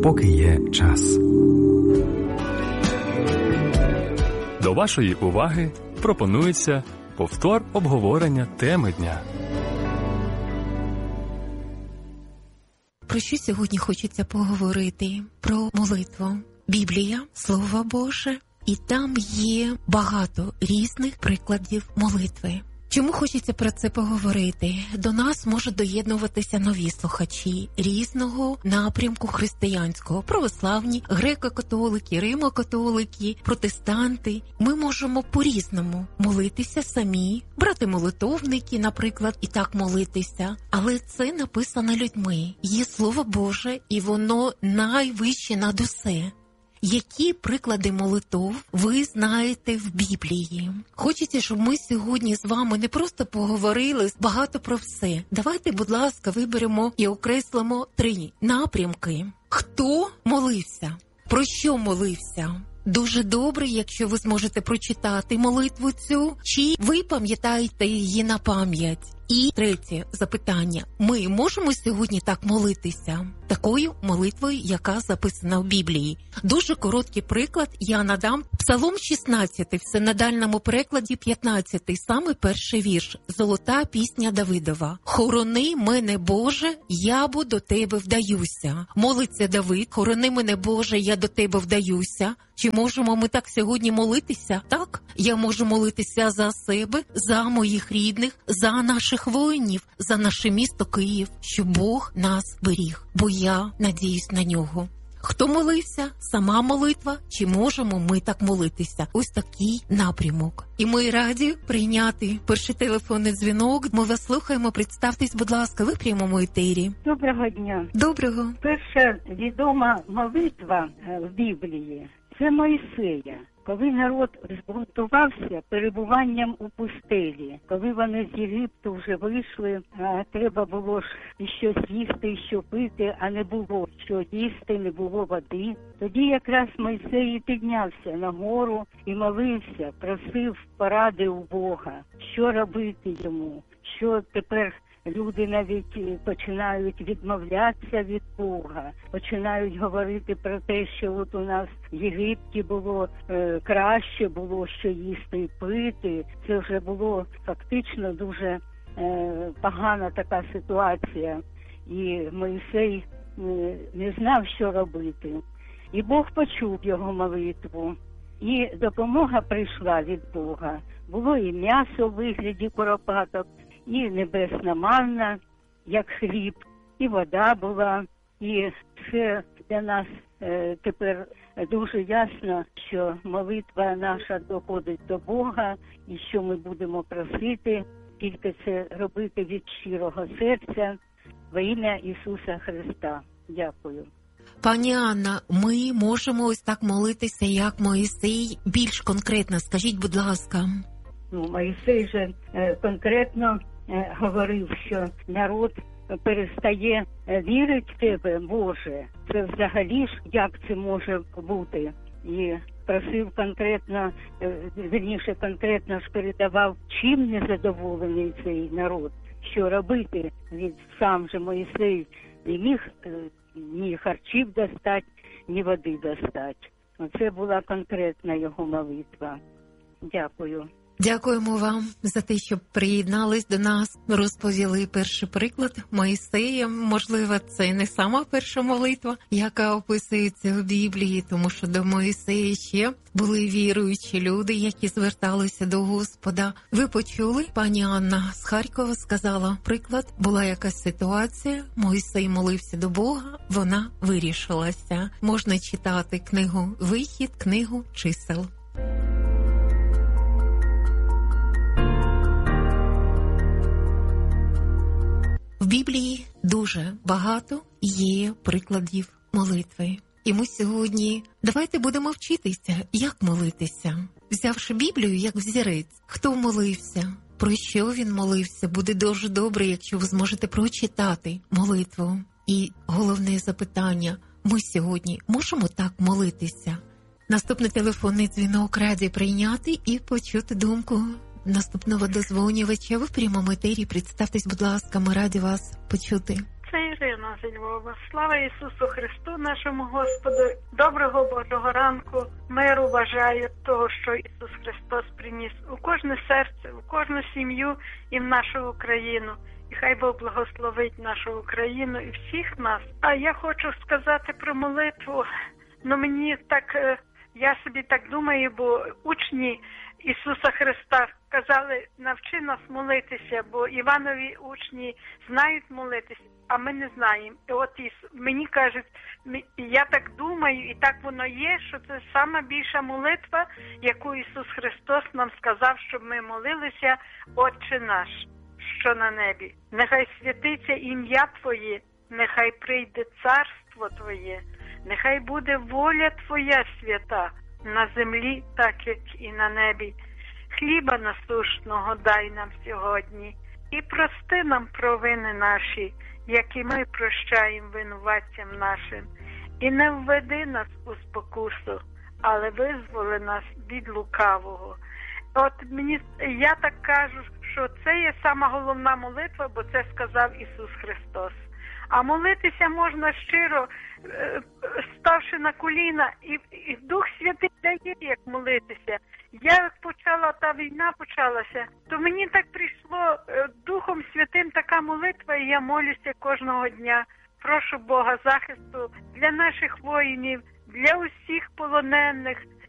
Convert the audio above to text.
поки є час. До вашої уваги пропонується повтор обговорення теми дня. Про що сьогодні хочеться поговорити? Про молитву. Біблія, Слово Боже, і там є багато різних прикладів молитви. Чому хочеться про це поговорити? До нас можуть доєднуватися нові слухачі різного напрямку християнського. Православні, греко-католики, римо-католики, протестанти. Ми можемо по-різному молитися самі, брати молитовники, наприклад, і так молитися. Але це написано людьми. Є Слово Боже, і воно найвище над усе. Які приклади молитов ви знаєте в Біблії? Хочеться, щоб ми сьогодні з вами не просто поговорили багато про все. Давайте, будь ласка, виберемо і окреслимо 3 напрямки. Хто молився? Про що молився? Дуже добре, якщо ви зможете прочитати молитву цю, чи ви пам'ятаєте її на пам'ять? І 3 запитання. Ми можемо сьогодні так молитися? Такою молитвою, яка записана в Біблії. Дуже короткий приклад я надам. Псалом 16, в синодальному перекладі 15, саме перший вірш. Золота пісня Давидова. «Хорони мене, Боже, я бо до Тебе вдаюся». Молиться Давид, «Хорони мене, Боже, я до Тебе вдаюся». Чи можемо ми так сьогодні молитися? Так, я можу молитися за себе, за моїх рідних, за наших воїнів, за наше місто Київ, щоб Бог нас беріг, бо я надіюсь на нього. Хто молився? Сама молитва? Чи можемо ми так молитися? Ось такий напрямок. І ми раді прийняти перший телефонний дзвінок. Ми вас слухаємо. Представтесь, будь ласка, ви в прямому етері. Доброго дня. Доброго. Перша відома молитва в Біблії – це Мойсея. Коли народ збунтувався перебуванням у пустелі, коли вони з Єгипту вже вийшли, треба було ж і щось їсти, і що пити, а не було що їсти, не було води. Тоді якраз Мойсей піднявся на гору і молився, просив поради у Бога, що робити йому, що тепер. Люди навіть починають відмовлятися від Бога, починають говорити про те, що от у нас в Єгипті було краще, було що їсти і пити. Це вже було фактично дуже погана така ситуація. І Мойсей не знав, що робити. І Бог почув його молитву. І допомога прийшла від Бога. Було і м'ясо в вигляді куропаток, і небесна манна, як хліб, і вода була. І це для нас тепер дуже ясно, що молитва наша доходить до Бога, і що ми будемо просити, тільки це робити від щирого серця во ім'я Ісуса Христа. Дякую. Пані Анна, ми можемо ось так молитися, як Моїсей? Більш конкретно, скажіть, будь ласка. Моїсей же конкретно говорив, що народ перестає вірити в тебе, Боже. Це взагалі ж, як це може бути? І просив конкретно, вірніше конкретно ж передавав, чим незадоволений цей народ, що робити. Він сам же Моїсей не міг ні харчів достати, ні води достати. Оце була конкретна його молитва. Дякую. Дякуємо вам за те, що приєднались до нас, розповіли перший приклад Моїсея. Можливо, це не сама перша молитва, яка описується в Біблії, тому що до Моїсея ще були віруючі люди, які зверталися до Господа. Ви почули, пані Анна з Харкова сказала приклад, була якась ситуація, Моїсей молився до Бога, вона вирішилася. Можна читати книгу «Вихід», книгу «Чисел». В Біблії дуже багато є прикладів молитви. І ми сьогодні давайте будемо вчитися, як молитися. Взявши Біблію як взірець, хто молився, про що він молився, буде дуже добре, якщо ви зможете прочитати молитву. І головне запитання, ми сьогодні можемо так молитися? Наступний телефонний дзвінок раді прийняти і почути думку наступного дозвонювача. Ви в прямому етері. Представтесь, будь ласка, ми раді вас почути. Це Ірина зі Львова. Слава Ісусу Христу, нашому Господу. Доброго Божого ранку, миру бажаю того, що Ісус Христос приніс у кожне серце, у кожну сім'ю і в нашу Україну. І хай Бог благословить нашу Україну і всіх нас. А я хочу сказати про молитву. Мені так, я собі так думаю, бо учні Ісуса Христа казали, навчи нас молитися, бо Іванові учні знають молитися, а ми не знаємо. І от мені кажуть, я так думаю, і так воно є, що це сама більша молитва, яку Ісус Христос нам сказав, щоб ми молилися, Отче наш, що на небі. Нехай святиться ім'я Твоє, нехай прийде царство Твоє, нехай буде воля Твоя свята, на землі, так як і на небі. Хліба насущного дай нам сьогодні, і прости нам провини наші, як і ми прощаємо винуватцям нашим. І не введи нас у спокусу, але визволи нас від лукавого. От я так кажу, що це є сама головна молитва, бо це сказав Ісус Христос. А молитися можна щиро, ставши на коліна, і Дух Святий дає, як молитися. Як почала та війна почалася, то мені так прийшло Духом Святим така молитва, і я молюся кожного дня. Прошу Бога захисту для наших воїнів, для усіх полонених,